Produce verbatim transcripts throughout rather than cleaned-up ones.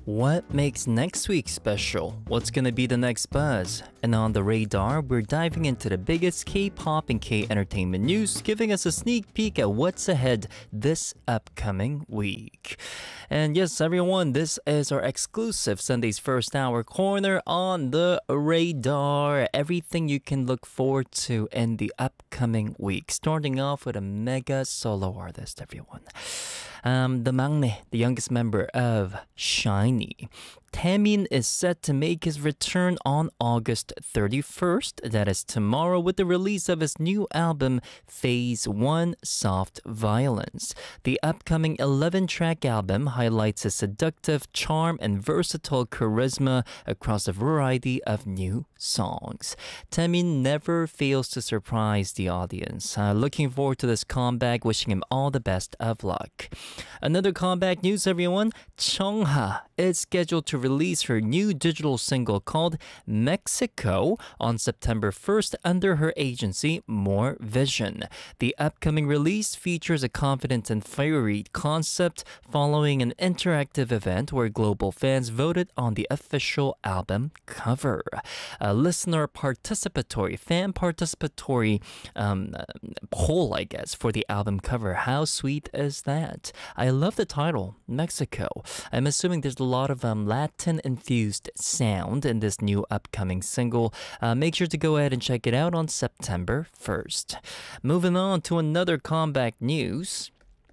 What makes next week special? What's gonna be the next buzz? And on the radar, we're diving into the biggest K-pop and K-entertainment news, giving us a sneak peek at what's ahead this upcoming week. And yes, everyone, this is our exclusive Sunday's First Hour Corner on the radar. Everything you can look forward to in the upcoming week. Starting off with a mega solo artist, everyone. Um, the maknae, the youngest member of SHINee. Taemin is set to make his return on August thirty-first, that is tomorrow, with the release of his new album, Phase one Soft Violence. The upcoming eleven-track album highlights his seductive charm and versatile charisma across a variety of new songs. Taemin never fails to surprise the audience. Uh, looking forward to this comeback, wishing him all the best of luck. Another comeback news, everyone. Chungha is scheduled to release her new digital single called Mexico on September first under her agency More Vision. The upcoming release features a confident and fiery concept following an interactive event where global fans voted on the official album cover. A listener participatory, fan participatory um, poll, I guess, for the album cover. How sweet is that? I love the title, Mexico. I'm assuming there's a lot of um, Latin-infused sound in this new upcoming single. Uh, make sure to go ahead and check it out on September first. Moving on to another comeback news.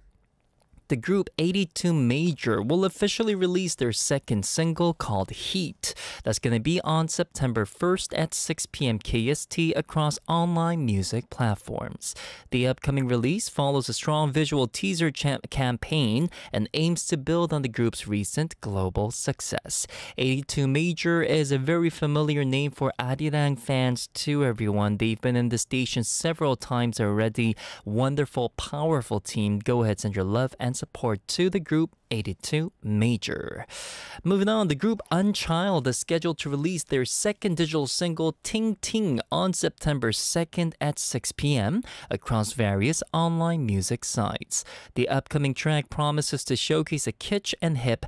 The group eighty-two Major will officially release their second single called Heat. That's going to be on September first at six p.m. K S T across online music platforms. The upcoming release follows a strong visual teaser cha- campaign and aims to build on the group's recent global success. eighty-two Major is a very familiar name for Arirang fans too, everyone. They've been in the station several times already. Wonderful, powerful team. Go ahead, send your love and support to the group eighty-two Major. Moving on, the group Unchild is scheduled to release their second digital single Ting Ting on September second at six p.m. across various online music sites. The upcoming track promises to showcase a kitsch and hip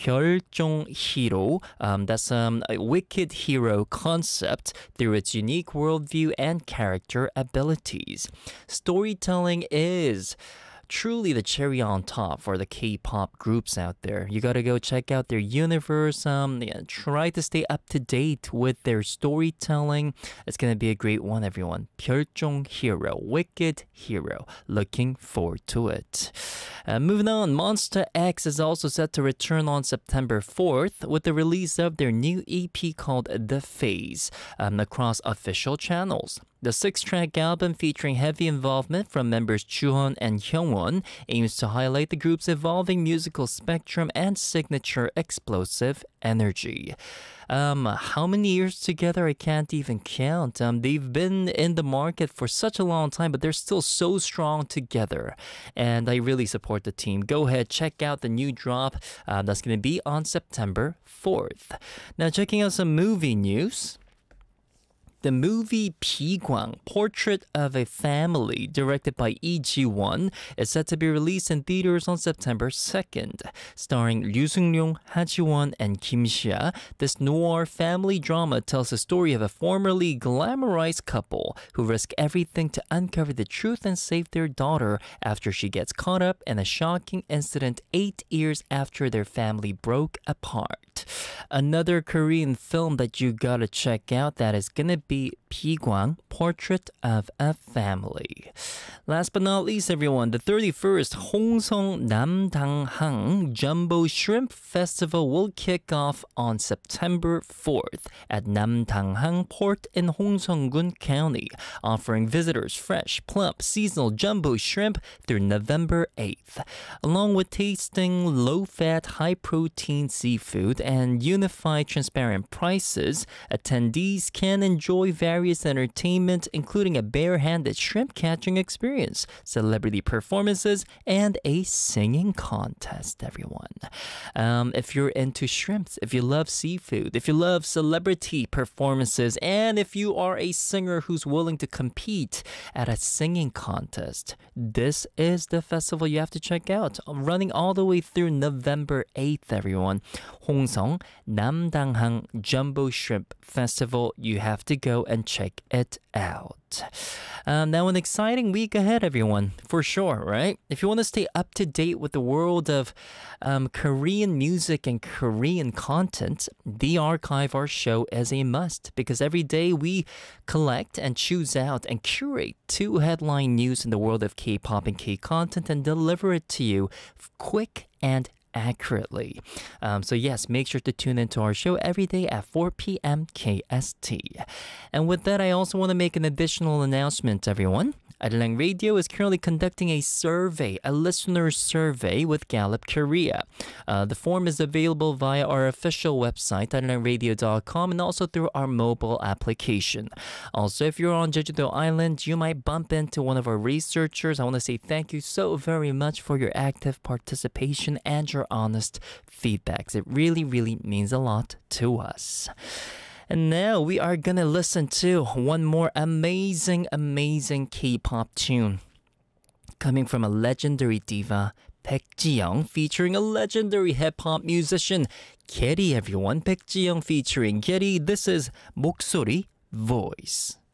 별종 hero, um, that's um, a wicked hero concept through its unique worldview and character abilities. Storytelling is truly the cherry on top for the K-pop groups out there. You gotta go check out their universe. Um, yeah, try to stay up to date with their storytelling. It's gonna be a great one, everyone. 별종 hero, wicked hero. Looking forward to it. Uh, moving on, Monsta X is also set to return on September fourth with the release of their new E P called The Phase um, across official channels. The six-track album, featuring heavy involvement from members Chuhon and Hyungwon, aims to highlight the group's evolving musical spectrum and signature explosive energy. Um, how many years together? I can't even count. Um, they've been in the market for such a long time, but they're still so strong together. And I really support the team. Go ahead, check out the new drop. Uh, that's going to be on September fourth. Now, checking out some movie news. The movie Bigwang, Portrait of a Family, directed by Lee Ji-won, is set to be released in theaters on September second. Starring Ryu Seung-ryung, Ha Ji-won, and Kim Si-ah, this noir family drama tells the story of a formerly glamorized couple who risk everything to uncover the truth and save their daughter after she gets caught up in a shocking incident eight years after their family broke apart. Another Korean film that you gotta check out that is gonna be Bigwang, Portrait of a Family. Last but not least, everyone, the thirty-first Hongsong Namdanghang Jumbo Shrimp Festival will kick off on September fourth at Namdanghang Port in Hongseong-gun County, offering visitors fresh, plump, seasonal jumbo shrimp through November eighth. Along with tasting low-fat, high-protein seafood and unified transparent prices, attendees can enjoy various entertainment, including a bare-handed shrimp catching experience, celebrity performances, and a singing contest, everyone. Um, if you're into shrimps, if you love seafood, if you love celebrity performances, and if you are a singer who's willing to compete at a singing contest, this is the festival you have to check out. Running all the way through November eighth, everyone. Hongsong Namdang Namdanghang Jumbo Shrimp Festival. You have to go and check it out. Um, now, an exciting week ahead, everyone, for sure, right? If you want to stay up to date with the world of um, Korean music and Korean content, The Archive, our show, is a must because every day we collect and choose out and curate two headline news in the world of K-pop and K-content and deliver it to you quick and accurately. Um, so yes, make sure to tune into our show every day at four p.m. K S T. And with that, I also want to make an additional announcement, everyone. Arirang Radio is currently conducting a survey, a listener survey with Gallup Korea. Uh, the form is available via our official website, arirang radio dot com, and also through our mobile application. Also, if you're on Jeju-do Island, you might bump into one of our researchers. I want to say thank you so very much for your active participation and your honest feedbacks. It really, really means a lot to us. And now we are gonna listen to one more amazing, amazing K-pop tune coming from a legendary diva, Baek Ji-young, featuring a legendary hip-hop musician, Geri, everyone. Baek Ji-young featuring Geri. This is 목소리, Voice.